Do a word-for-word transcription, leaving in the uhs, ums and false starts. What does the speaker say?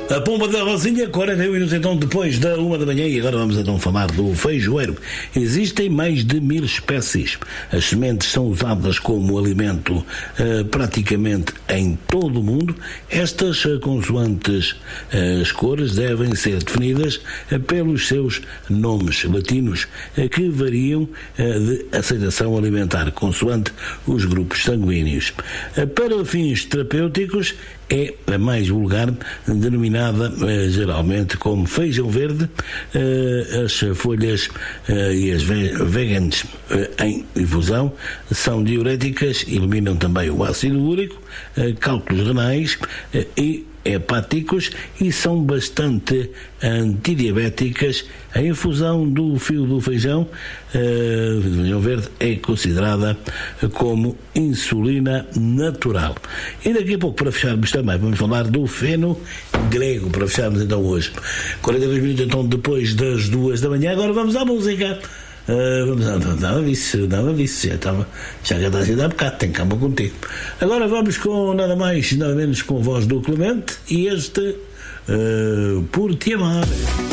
A pomba da Rosinha, quarenta minutos então depois da uma da manhã, e agora vamos então falar do feijoeiro. Existem mais de mil espécies. As sementes são usadas como alimento uh, praticamente em todo o mundo. Estas uh, consoantes uh, as cores devem ser definidas uh, pelos seus nomes latinos, uh, que variam uh, de aceitação alimentar, consoante os grupos sanguíneos. Uh, para fins terapêuticos, é a mais vulgar, denominada eh, geralmente como feijão verde. Eh, as folhas eh, e as veganas eh, em infusão são diuréticas, eliminam também o ácido úrico, eh, cálculos renais eh, e hepáticos, e são bastante antidiabéticas. A infusão do fio do feijão, uh, do feijão verde, é considerada como insulina natural. E daqui a pouco, para fecharmos também, vamos falar do feno grego, para fecharmos então hoje. quarenta e dois minutos então depois das duas da manhã. Agora vamos à música. Uh, vamos, não, não, nada disso, nada disso, já estava, já cantaste há bocado, tem calma contigo. Agora vamos com nada mais, nada menos com a voz do Clemente, e este uh, Por Te Amar.